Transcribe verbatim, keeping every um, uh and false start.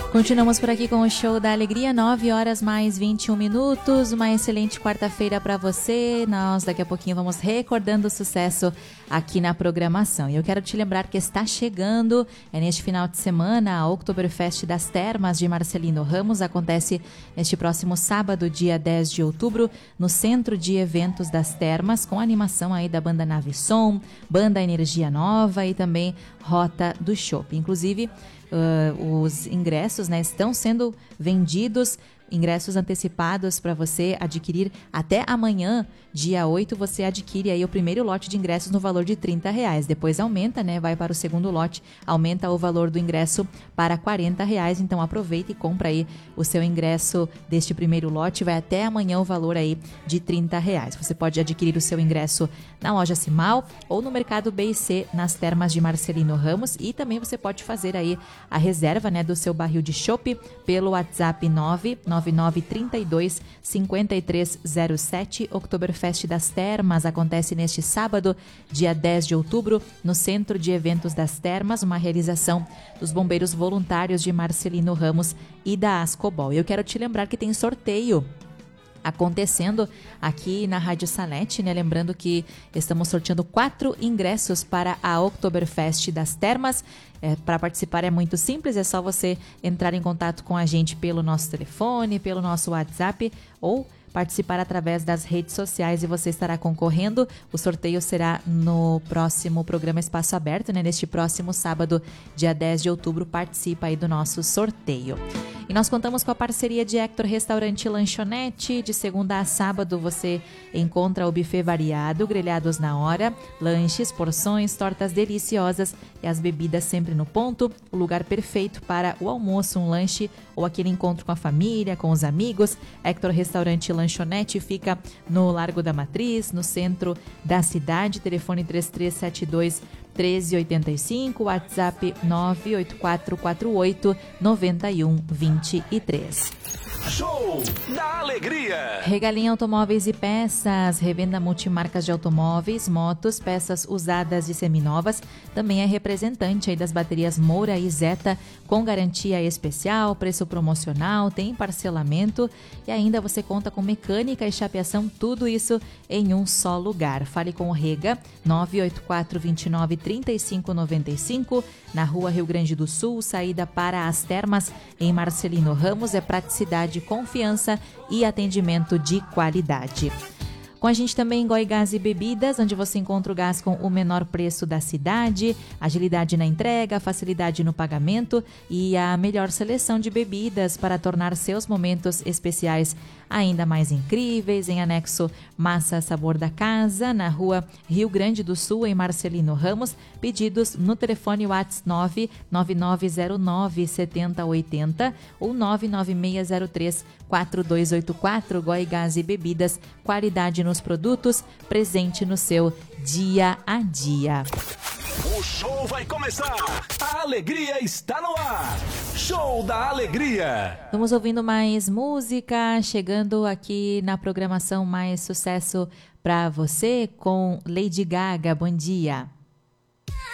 Continuamos por aqui com o Show da Alegria, nove horas mais vinte e um minutos. Uma excelente quarta-feira para você. Nós daqui a pouquinho vamos recordando o sucesso aqui na programação. E eu quero te lembrar que está chegando, é neste final de semana, a Oktoberfest das Termas de Marcelino Ramos. Acontece neste próximo sábado, dia dez de outubro, no Centro de Eventos das Termas, com a animação aí da banda Nave Som, banda Energia Nova e também Rota do Chopp. Inclusive, Uh, os ingressos, né, estão sendo vendidos, ingressos antecipados para você adquirir até amanhã, dia oito, você adquire aí o primeiro lote de ingressos no valor de trinta reais. Depois aumenta, né? Vai para o segundo lote, aumenta o valor do ingresso para quarenta reais. Então aproveita e compra aí o seu ingresso deste primeiro lote. Vai até amanhã o valor aí de trinta reais. Você pode adquirir o seu ingresso na loja Cimal ou no Mercado B e C, nas Termas de Marcelino Ramos. E também você pode fazer aí a reserva, né, do seu barril de chopp pelo WhatsApp nove nove nove três dois cinco três zero sete. Oktoberfest das Termas acontece neste sábado, dia dez de outubro, no Centro de Eventos das Termas, uma realização dos bombeiros voluntários de Marcelino Ramos e da Ascobol. Eu quero te lembrar que tem sorteio acontecendo aqui na Rádio Salete, né? Lembrando que estamos sorteando quatro ingressos para a Oktoberfest das Termas. É, para participar é muito simples, é só você entrar em contato com a gente pelo nosso telefone, pelo nosso WhatsApp ou participar através das redes sociais e você estará concorrendo. O sorteio será no próximo programa Espaço Aberto, né? Neste próximo sábado, dia dez de outubro, participa aí do nosso sorteio. E nós contamos com a parceria de Hector Restaurante e Lanchonete. De segunda a sábado você encontra o buffet variado, grelhados na hora, lanches, porções, tortas deliciosas e as bebidas sempre no ponto. O lugar perfeito para o almoço, um lanche ou aquele encontro com a família, com os amigos. Hector Restaurante e Lanchonete fica no Largo da Matriz, no centro da cidade. Telefone três três sete dois treze oitenta e cinco, WhatsApp nove oito quatro quatro oito nove um dois três. Show da Alegria! Regalinha Automóveis e Peças, revenda multimarcas de automóveis, motos, peças usadas e seminovas. Também é representante aí das baterias Moura e Zeta, com garantia especial, preço promocional, tem parcelamento e ainda você conta com mecânica e chapeação, tudo isso em um só lugar. Fale com o Rega, nove oito quatro dois nove três cinco nove cinco, na Rua Rio Grande do Sul, saída para as Termas, em Marcelino Ramos. É praticidade, confiança e atendimento de qualidade. Com a gente também Goi Gás e Bebidas, onde você encontra o gás com o menor preço da cidade, agilidade na entrega, facilidade no pagamento e a melhor seleção de bebidas para tornar seus momentos especiais ainda mais incríveis. Em anexo Massa Sabor da Casa, na Rua Rio Grande do Sul, em Marcelino Ramos. Pedidos no telefone WhatsApp nove nove nove zero nove sete zero oito zero ou nove nove seis zero três quatro dois oito quatro. Goi Gás e Bebidas, qualidade nos produtos, presente no seu dia a dia. O show vai começar! A alegria está no ar! Show da Alegria! Vamos ouvindo mais música, chegando aqui na programação mais sucesso para você com Lady Gaga. Bom dia!